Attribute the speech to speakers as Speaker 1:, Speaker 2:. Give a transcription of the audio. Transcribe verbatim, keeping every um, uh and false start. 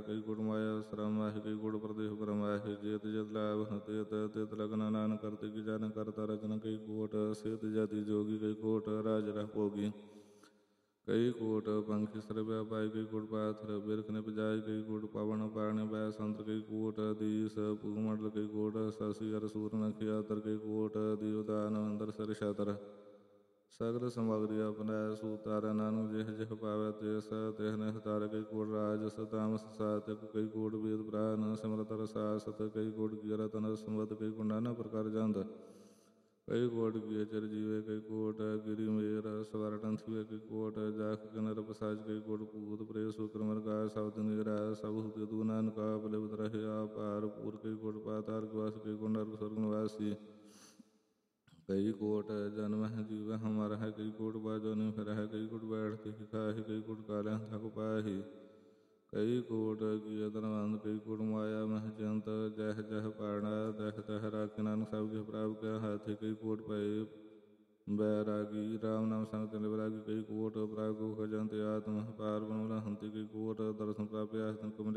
Speaker 1: ਕਈ ਕੋਟ ਮਾਇਆ ਸ਼ਰਮ ਮਾਹਿ ਕਈ ਕੋਟ ਪ੍ਰਦੇਹ ਪਰਮਾਹਿ ਜੇਤ ਜਤ ਲਾਭ ਤੇਤ ਤੇਤ ਲਗਨ ਨਾਨ ਕਰਤੇ ਕੀ ਜਨ ਕਰਤਾ ਰਚਨ ਕਈ ਕੋਟ ਸੇਤ ਜਾਤੀ ਜੋਗੀ ਕਈ ਕੋਟ ਰਾਜ ਰਹ ਭੋਗੀ ਕਈ ਕੋਟ ਪੰਖੀ ਸਰਬਿਆ ਪਾਈ ਕਈ ਕੋਟ ਪਾਥਰ ਬਿਰਖ ਨੇ ਪਜਾਈ ਕਈ ਕੋਟ ਪਵਨ ਪਾਰਣੇ ਬੈ ਸੰਤਰ ਕਈ ਕੋਟ ਦੀਸ ਭੂਮੰਡਲ ਕਈ ਕੋਟ ਸਸੀ ਅਰ ਸੂਰ ਨਖਿਆ ਤਰ ਕਈ ਕੋਟ ਦੀਵਦਾਨ ਅੰਦਰ ਸਰ ਛਤਰ ਸਗਲ ਸਮਗਰੀ ਆਪਣਾਇ ਸੂਤਾਰ ਨਾਨਕ ਜਿਹ ਜਿਹ ਪਾਵੈ ਤਿਸ ਤਿਹ ਨੇ ਹਤਾਰ ਕਈ ਕੋਟ ਰਾਜ ਸਤਾਮਸ ਸਾਤਿਕ ਕਈ ਕੋਟ ਵੇਦ ਪ੍ਰਾਨ ਸਿਮਰਤ ਰਸਾਸਤ ਕਈ ਕੋਟ ਕੀ ਰਤਨ ਸੰਵਤ ਕਈ ਕੋਟ ਨਾਨਾ ਪ੍ਰਕਾਰ ਜੰਦ ਕਈ ਕੋਟ ਕੀ ਚਰ ਜੀਵੇ ਕਈ ਕੋਟ ਗਿਰੀ ਮੇਰ ਸਵਰ ਟੰਥੀਵੇ ਕਈ ਕੋਟ ਜਾਖ ਕਿਨਰ ਪਸਾਜ ਕਈ ਕੋਟ ਭੂਤ ਪ੍ਰੇ ਸੁਕਰ ਮਰਗਾ ਸਬਦ ਨਿਗਰਾ ਸਭ ਹੁਤੇ ਤੂ ਨਾਨਕਾ ਬਲਿਵਤ ਰਹੇ ਆਪਾਰ ਪੂਰ ਕਈ ਕੋਟ ਪਾਤਾਰ ਗਵਾਸ ਕਈ ਕੋਟ ਨਰਕ ਸੁਰਗ ਨਿਵਾਸੀ ਕਈ ਕੋਟ ਜਨਮ ਹੈ ਜੀਵ ਹਮਾਰਾ ਹੈ ਕਈ ਕੋਟ ਬਾਜੋ ਨਹੀਂ ਫਿਰ ਹੈ ਕਈ ਕੋਟ ਬੈਠ ਤੇ ਖਾਹੀ ਕਈ ਕੋਟ ਕਾਲਿਆਂ ਥਕ ਪਾਹੀ ਕਈ ਕੋਟ ਕੀ ਧਨਵੰਦ ਕਈ ਕੋਟ ਮਾਇਆ ਮਹ ਚੰਤ ਜਹ ਜਹ ਪਾਣਾ ਦਹ ਤਹ ਰਾਖਿ ਨਾਨਕ ਸਭ ਕੇ ਪ੍ਰਾਪ ਕਿਆ ਹਾਥੀ ਕਈ ਕੋਟ ਪਏ ਬੈਰਾਗੀ ਰਾਮ ਨਾਮ ਸੰਗ ਤਿਲ ਵਿਰਾਗੀ ਕਈ ਕੋਟ ਪ੍ਰਾਗੋ ਖਜੰਤ ਆਤਮ ਪਾਰ ਬਨੋਲਾ ਹੰਤੀ ਕਈ ਕੋਟ ਦਰਸ਼ਨ ਪ੍ਰਾਪਿਆ ਤਨ ਕਮਲ